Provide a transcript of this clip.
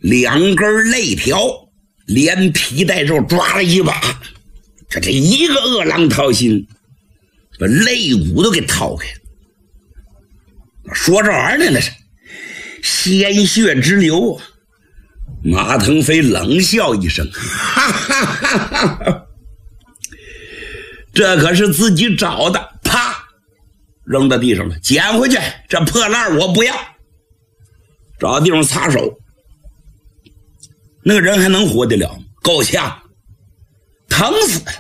2根肋条连皮带肉抓了一把，这一个饿狼掏心，把肋骨都给掏开了。说这玩意儿呢，那是鲜血直流啊！马腾飞冷笑一声，哈哈哈哈哈，这可是自己找的，啪扔到地上了，捡回去，这破烂我不要。找地方擦手，那个人还能活得了吗？够呛，疼死了。